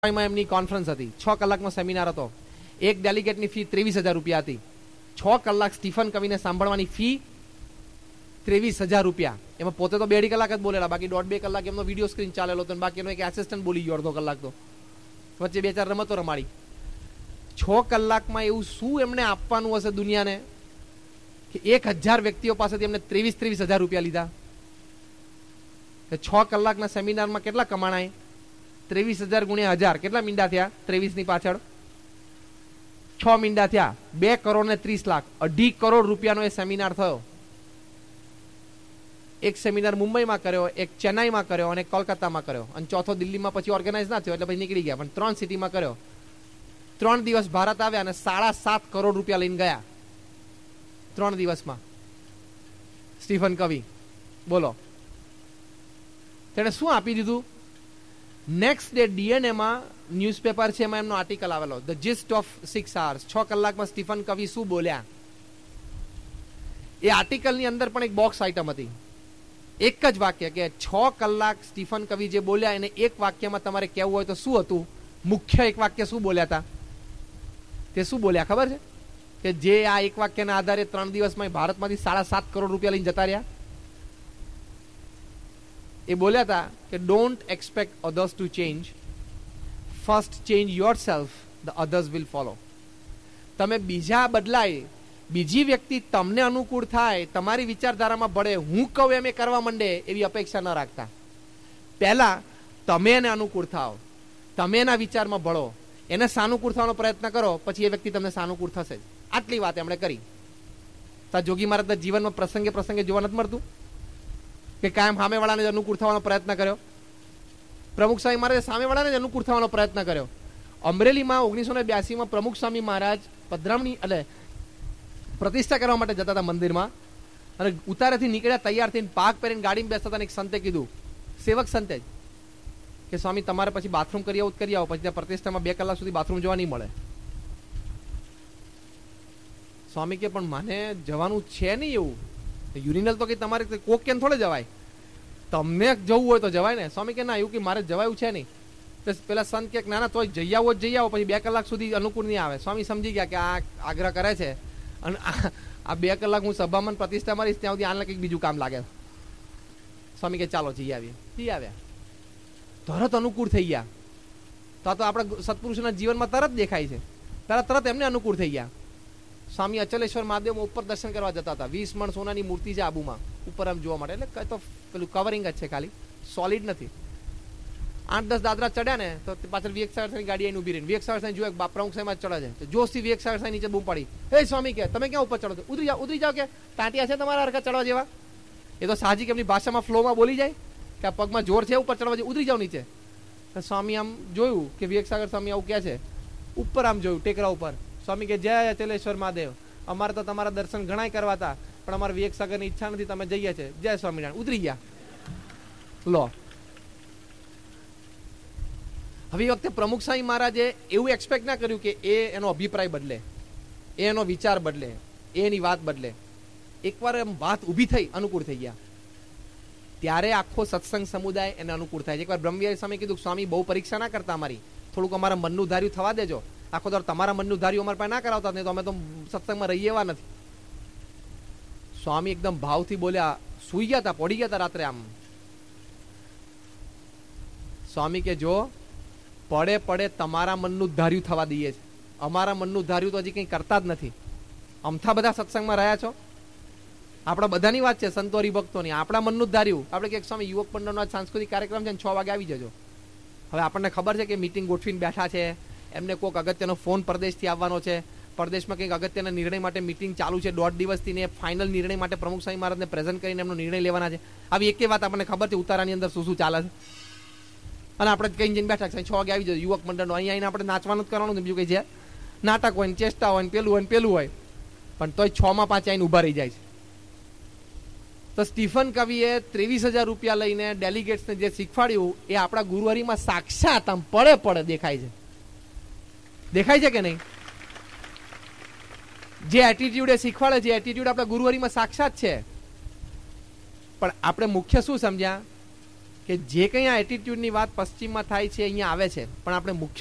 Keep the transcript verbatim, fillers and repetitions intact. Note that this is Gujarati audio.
એમની કોન્ફરન્સ હતી, છ કલાકનો સેમિનાર હતો. એક ડેલિગેટની ફી ત્રેવીસ હજાર રૂપિયા હતી. છ કલાક સ્ટીફન કવિને સાંભળવાની ફી ત્રેવીસ હજાર રૂપિયા. એમાં પોતે તો બે અઢી કલાક જ બોલેલા, બાકી દોઢ બે કલાક એમનો વિડીયો સ્ક્રીન ચાલેલો હતો, બાકી એનો એક એસિસ્ટન્ટ બોલી ગયો અડધો કલાક. તો વચ્ચે બે ચાર રમતો રમાડી. છ કલાકમાં એવું શું એમને આપવાનું હશે દુનિયાને કે એક હજાર વ્યક્તિઓ પાસેથી એમને ત્રેવીસ ત્રેવીસ હજાર રૂપિયા લીધા. છ કલાકના સેમિનારમાં કેટલા કમાણાય? ત્રેવીસ હજાર ગુણ્યા હજાર, કેટલા મીંડા થયા? ત્રેવીસ ની પાછળ છ મીંડા થયા, બે કરોડ ને ત્રીસ લાખ, અઢી કરોડ રૂપિયાનો એ સેમિનાર થયો. એક સેમિનાર મુંબઈમાં કર્યો, એક ચેન્નાઈમાં કર્યો અને કોલકાતામાં કર્યો, અને ચોથો દિલ્હીમાં પછી ઓર્ગેનાઇઝ ના થયો એટલે પછી નીકળી ગયા, પણ ત્રણ સિટીમાં કર્યો. ત્રણ દિવસ ભારત આવ્યા અને સાડા સાત કરોડ રૂપિયા લઈને ગયા ત્રણ દિવસમાં. સ્ટીફન કવિ બોલો, તેણે શું આપી દીધું? નેક્સ્ટ ડે ડીએનએ માં ન્યૂઝપેપર છે, એમાં એમનો આર્ટિકલ આવેલો, ધ જીસ્ટ ઓફ સિક્સ આવર્સ. છ કલાકમાં સ્ટીફન કવિ શું બોલ્યા. એ આર્ટિકલની અંદર પણ એક બોક્સ આઇટમ હતી, એક જ વાક્ય કે છ કલાક સ્ટીફન કવિ જે બોલ્યા એને એક વાક્યમાં તમારે કહેવું હોય તો શું હતું? મુખ્ય એક વાક્ય શું બોલ્યા હતા? તે શું બોલ્યા ખબર છે? કે જે આ એક વાક્યના આધારે ત્રણ દિવસમાં ભારતમાંથી સાડા સાત કરોડ રૂપિયા લઈને જતા રહ્યા. એ બોલ્યા હતા કે don't expect others to change, first change your self, the others will follow. તમે બીજા બદલાય, બીજી વ્યક્તિ તમને અનુકૂળ થાય, તમારી વિચારધારામાં ભળે, હું કહું એમ એ કરવા માંડે એવી અપેક્ષા ન રાખતા. પહેલા તમે એને અનુકૂળ થાવ, તમે એના વિચારમાં ભળો, એને સાનુકૂળ થવાનો પ્રયત્ન કરો, પછી એ વ્યક્તિ તમને સાનુકૂળ થશે. આટલી વાત એમણે કરી. જોગી મહારાજના જીવનમાં પ્રસંગે પ્રસંગે જોવા નથી મળતું કે કાયમ સામેવાળાને જ અનુકૂળ થવાનો પ્રયત્ન કર્યો. પ્રમુખ સ્વામી મહારાજે સામેવાળાને જ અનુકૂળ થવાનો પ્રયત્ન કર્યો. અમરેલીમાં ઓગણીસો ને બ્યાસીમાં પ્રમુખ સ્વામી મહારાજ પધરામણી એટલે પ્રતિષ્ઠા કરવા માટે જતા હતા મંદિરમાં, અને ઉતારેથી નીકળ્યા તૈયાર થઈને પાક પહેરીને ગાડીમાં બેસતા હતા. એક સંતે કીધું, સેવક સંતે જ, કે સ્વામી તમારે પછી બાથરૂમ કરી આવો કરી આવો, પછી ત્યાં પ્રતિષ્ઠામાં બે કલાક સુધી બાથરૂમ જોવા નહીં મળે. સ્વામી કે પણ મને જવાનું છે નહીં એવું, યુરિનલ તો કે તમારે કોક કેમ થોડે જવાય, તમને જવું હોય તો જવાય ને. સ્વામી કે ના, એવું કે મારે જવાયું છે નહીં. તો પેલા સંત કે ના ના તોય જઈ આવો જઈ આવો, પછી બે કલાક સુધી અનુકૂળ નહીં આવે. સ્વામી સમજી ગયા કે આ આગ્રહ કરે છે, અને આ બે કલાક હું સભામાં પ્રતિષ્ઠા મારીશ ત્યાં સુધી આને કંઈક બીજું કામ લાગે. સ્વામી કે ચાલો જઈ આવીએ. જઈ આવ્યા, તરત અનુકૂળ થઈ ગયા. તો આ તો આપણા સત્પુરુષોના જીવનમાં તરત દેખાય છે, તરત તરત એમને અનુકૂળ થઈ ગયા. સ્વામી અચલેશ્વર મહાદેવમાં ઉપર દર્શન કરવા જતા હતા. વીસ મણ સોનાની મૂર્તિ છે આબુમાં, ઉપર આમ જોવા માટે, એટલે તો પેલું કવરિંગ જ છે, ખાલી સોલિડ નથી. આઠ દસ દાદરા ચડ્યા ને તો પાછળ વિવેક સાગર સાહેબની ગાડી આવીને ઉભી રહી. વિવેક સાગર સાહેબ જોયે પ્રમુખ સાહેબ ચડે છે, જોશથી વિવેક સાગર સાહેબ નીચે બૂમ પડી, હે સ્વામી કે તમે ક્યાં ઉપર ચડો છો? ઉતરી જાઓ ઉતરી જાઓ, કે ટાંટિયા છે તમારા હરખા ચડવા જેવા? એ તો સાહજિક એમની ભાષામાં ફ્લોમાં બોલી જાય કે આ પગમાં જોર છે ઉપર ચડવા, ઉતરી જાઓ નીચે. સ્વામી આમ જોયું કે વિવેક સાગર સ્વામી આવું ક્યાં છે, ઉપર આમ જોયું ટેકરા ઉપર. સ્વામી કે જય અચલેશ્વર મહાદેવ, અમારે તો તમારા દર્શન ઘણા કરવા હતા, પણ અમારે વિવેક સાગરની ઈચ્છા નથી, તમે જઈએ છે, જય સ્વામિનારાયણ. ઉતરી ગયા. લો, હવે એ વખતે પ્રમુખ સ્વામી મહારાજે એવું એક્સપેક્ટ ના કર્યું કે એ એનો અભિપ્રાય બદલે, એ એનો વિચાર બદલે, એ એની વાત બદલે. એકવાર એમ વાત ઊભી થઈ, અનુકૂળ થઈ ગયા, ત્યારે આખો સત્સંગ સમુદાય એને અનુકૂળ થાય છે. એકવાર બ્રહ્મવિહારી સ્વામી કીધું, સ્વામી બહુ પરીક્ષા ના કરતા અમારી, થોડુંક અમારા મનનું ધાર્યું થવા દેજો. આખો દર તમારા મનનું ધાર્યું અમારા પાસે ના કરાવતા, નહીં તો અમે તો સત્સંગમાં રહીએ એવા નથી. સ્વામી એકદમ ભાવથી બોલ્યા, સુઈ ગયા હતા, પડી ગયા હતા રાત્રે આમ. સ્વામી કે જો પડે પડે તમારા મનનું ધાર્યું થવા દઈએ છે, અમારા મનનું ધાર્યું તો હજી કંઈ કરતા જ નથી. અમથા બધા સત્સંગમાં રહ્યા છો, આપણા બધાની વાત છે, સંતો હરિભક્તોની. આપણા મનનું જ ધાર્યું. આપણે કે સ્વામી યુવક મંડળનો સાંસ્કૃતિક કાર્યક્રમ છે, છ વાગે આવી જજો. હવે આપણને ખબર છે કે મીટિંગ ગોઠવીને બેઠા છે, એમને કોઈક અગત્યનો ફોન પરદેશથી આવવાનો છે, પરદેશમાં કંઈક અગત્યના નિર્ણય માટે મીટિંગ ચાલુ છે દોઢ દિવસથી, ને ફાઇનલ નિર્ણય માટે પ્રમુખ સ્વામી મહારાજને પ્રેઝન્ટ કરીને એમનો નિર્ણય લેવાના છે. આવી એક વાત આપણને ખબર છે ઉતારાની અંદર શું શું ચાલે છે, અને આપણે કઈ જઈને બેઠા છે છ વાગે આવી જજો યુવક મંડળનો. અહીંયા આવીને આપણે નાચવાનું જ કરવાનું, બીજું કઈ છે નાટક હોય ને ચેષ્ટા હોય ને પેલું હોય ને પેલું હોય, પણ તોય છ માં પાંચ આવીને ઉભા રહી જાય છે. તો સ્ટીફન કવિએ ત્રેવીસ હજાર રૂપિયા લઈને ડેલિગેટ્સને જે શીખવાડ્યું એ આપણા ગુરુહરિમાં સાક્ષાત આમ પડે પડે દેખાય છે. દેખાય છે કે નહીં? જે એટીટ્યુડ એ શીખવાડે છે, એટીટ્યુડ આપણા ગુરુહરિમાં સાક્ષાત છે. પણ આપણે મુખ્ય શું સમજ્યા કે કે જે કંઈ આ એટીટ્યુડની વાત પશ્ચિમમાં થાય છે અહીંયા આવે છે, પણ આપણે મુખ્ય